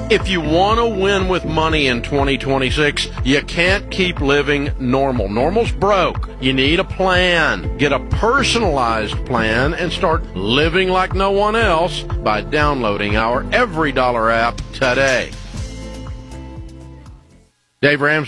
If you want to win with money in 2026, you can't keep living normal. Normal's broke. You need a plan. Get a personalized plan and start living like no one else by downloading our Every Dollar app today. Dave Ramsey